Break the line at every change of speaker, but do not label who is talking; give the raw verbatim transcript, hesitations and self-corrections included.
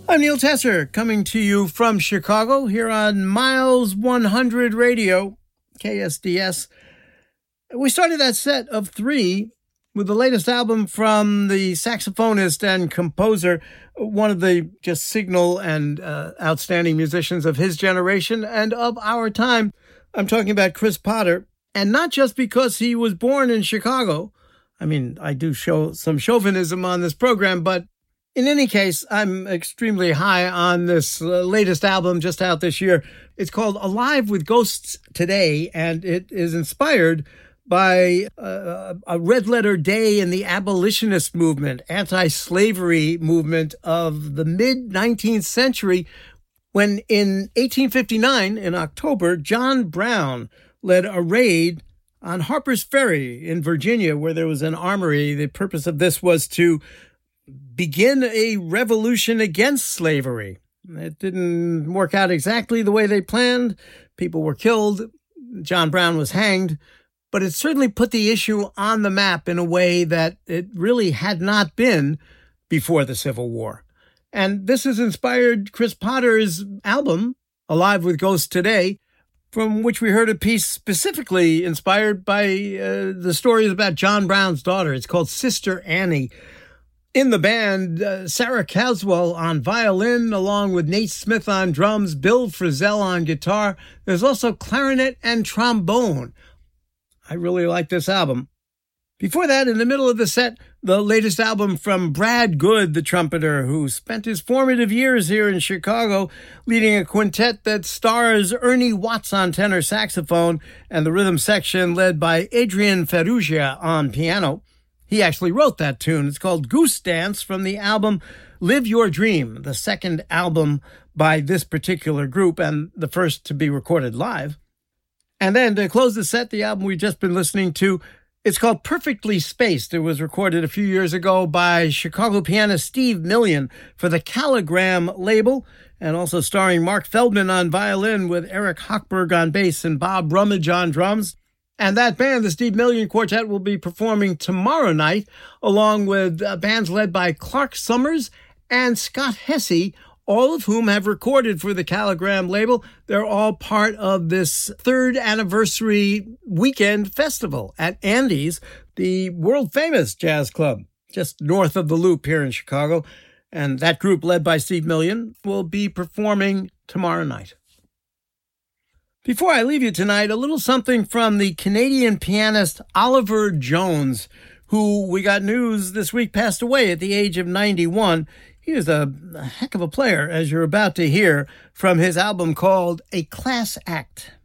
I'm Neil Tesser, coming to you from Chicago here on Miles one hundred Radio, K S D S. We started that set of three with the latest album from the saxophonist and composer, one of the just signal and uh, outstanding musicians of his generation and of our time. I'm talking about Chris Potter, and not just because he was born in Chicago. I mean, I do show some chauvinism on this program, but in any case, I'm extremely high on this uh, latest album just out this year. It's called Alive with Ghosts Today, and it is inspired by uh, a red letter day in the abolitionist movement, anti-slavery movement of the mid-nineteenth century, when in eighteen fifty-nine, in October, John Brown led a raid on Harper's Ferry in Virginia, where there was an armory. The purpose of this was to begin a revolution against slavery. It didn't work out exactly the way they planned. People were killed. John Brown was hanged. But it certainly put the issue on the map in a way that it really had not been before the Civil War. And this has inspired Chris Potter's album, Alive with Ghosts Today, from which we heard a piece specifically inspired by uh, the stories about John Brown's daughter. It's called Sister Annie. In the band, uh, Sarah Caswell on violin, along with Nate Smith on drums, Bill Frisell on guitar. There's also clarinet and trombone. I really like this album. Before that, in the middle of the set, the latest album from Brad Good, the trumpeter, who spent his formative years here in Chicago leading a quintet that stars Ernie Watts on tenor saxophone and the rhythm section led by Adrian Ferrugia on piano. He actually wrote that tune. It's called Goose Dance from the album Live Your Dream, the second album by this particular group and the first to be recorded live. And then to close the set, the album we've just been listening to, it's called Perfectly Spaced. It was recorded a few years ago by Chicago pianist Steve Million for the Caligram label, and also starring Mark Feldman on violin with Eric Hochberg on bass and Bob Rummage on drums. And that band, the Steve Million Quartet, will be performing tomorrow night, along with uh, bands led by Clark Summers and Scott Hesse, all of whom have recorded for the Caligram label. They're all part of this third anniversary weekend festival at Andy's, the world-famous jazz club, just north of the Loop here in Chicago. And that group, led by Steve Million, will be performing tomorrow night. Before I leave you tonight, a little something from the Canadian pianist Oliver Jones, who we got news this week passed away at the age of ninety-one. He was a, a heck of a player, as you're about to hear from his album called A Class Act.